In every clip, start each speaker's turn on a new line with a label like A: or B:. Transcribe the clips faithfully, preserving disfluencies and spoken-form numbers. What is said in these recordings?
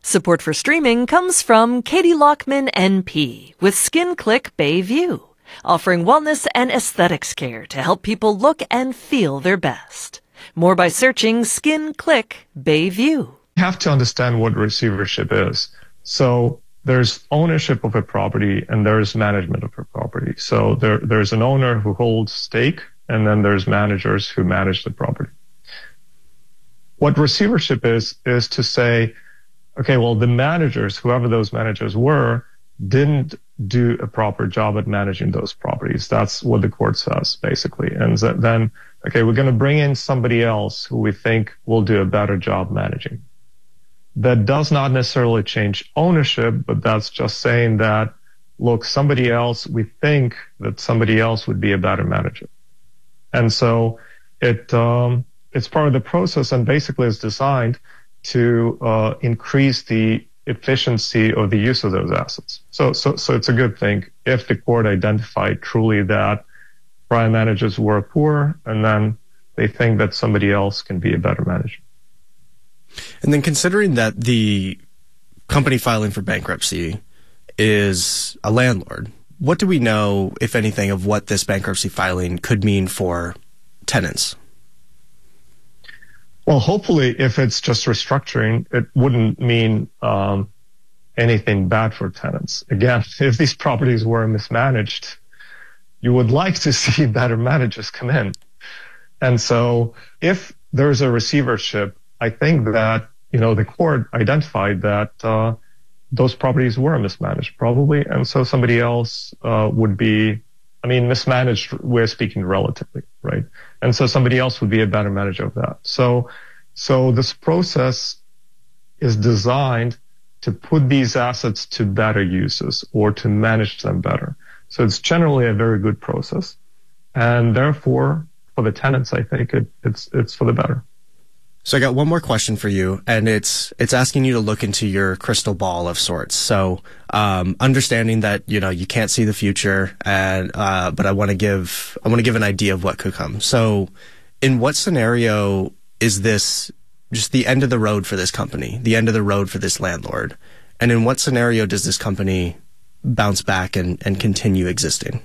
A: Support for streaming comes from Katie Lockman, N P, with Skin Click Bayview, offering wellness and aesthetics care to help people look and feel their best. More by searching Skin Click Bayview.
B: You have to understand what receivership is. So there's ownership of a property and there's management of a property. So there, there's an owner who holds stake, and then there's managers who manage the property. What receivership is, is to say, okay, well, the managers, whoever those managers were, didn't do a proper job at managing those properties. That's what the court says, basically. And then, okay, we're going to bring in somebody else who we think will do a better job managing. That does not necessarily change ownership, but that's just saying that, look, somebody else, we think that somebody else would be a better manager. And so it, um, it's part of the process, and basically is designed to uh, increase the efficiency of the use of those assets. So, so, so it's a good thing if the court identified truly that prior managers were poor, and then they think that somebody else can be a better manager.
C: And then, considering that the company filing for bankruptcy is a landlord, what do we know, if anything, of what this bankruptcy filing could mean for tenants?
B: Well, hopefully, if it's just restructuring, it wouldn't mean um, anything bad for tenants. Again, if these properties were mismanaged, you would like to see better managers come in. And so if there's a receivership, I think that, you know, the court identified that uh, those properties were mismanaged, probably. And so somebody else uh, would be, I mean, mismanaged, we're speaking relatively, right? And so somebody else would be a better manager of that. So, so this process is designed to put these assets to better uses or to manage them better. So it's generally a very good process. And therefore, for the tenants, I think it, it's, it's for the better.
C: So I got one more question for you, and it's it's asking you to look into your crystal ball of sorts. So um, understanding that, you know, you can't see the future, and uh, but I want to give I want to give an idea of what could come. So in what scenario is this just the end of the road for this company, the end of the road for this landlord? And in what scenario does this company bounce back and, and continue existing?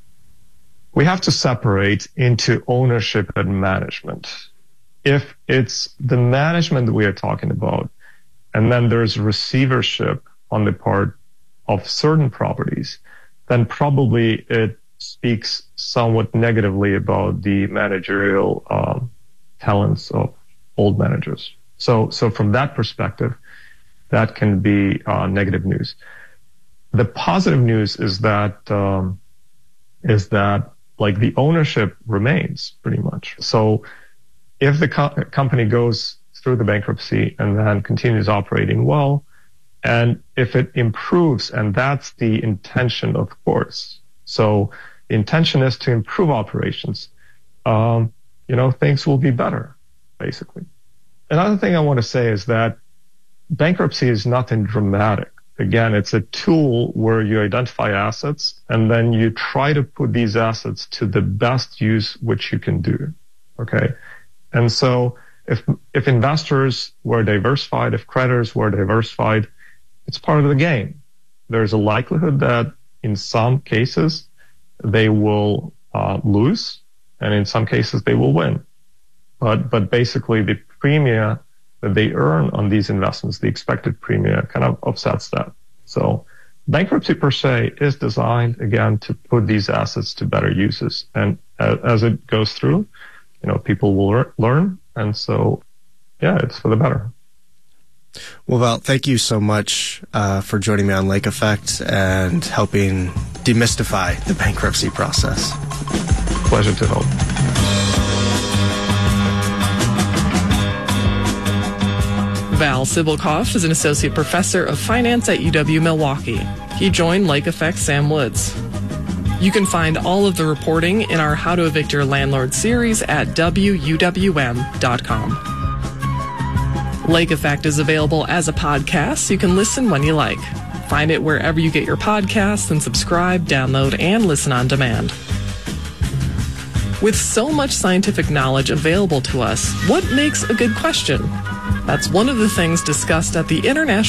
B: We have to separate into ownership and management. If it's the management that we are talking about, and then there's receivership on the part of certain properties, then probably it speaks somewhat negatively about the managerial um, talents of old managers. So, so from that perspective, that can be uh, negative news. The positive news is that um, is that like the ownership remains pretty much. So if the co- company goes through the bankruptcy and then continues operating well, and if it improves, and that's the intention, of course. So the intention is to improve operations. Um, you know, things will be better, basically. Another thing I want to say is that bankruptcy is nothing dramatic. Again, it's a tool where you identify assets and then you try to put these assets to the best use which you can do. Okay. And so if, if investors were diversified, if creditors were diversified, it's part of the game. There's a likelihood that in some cases they will uh, lose, and in some cases they will win. But, but basically the premium that they earn on these investments, the expected premium, kind of offsets that. So bankruptcy per se is designed, again, to put these assets to better uses. And uh, as it goes through, you know, people will lear- learn. And so, yeah, it's for the better.
C: Well, Val, thank you so much uh, for joining me on Lake Effect and helping demystify the bankruptcy process.
B: Pleasure to help.
D: Val Sibilkoff is an associate professor of finance at U W-Milwaukee. He joined Lake Effect Sam Woods. You can find all of the reporting in our How to Evict Your Landlord series at W U W M dot com. Lake Effect is available as a podcast, so you can listen when you like. Find it wherever you get your podcasts and subscribe, download, and listen on demand. With so much scientific knowledge available to us, what makes a good question? That's one of the things discussed at the International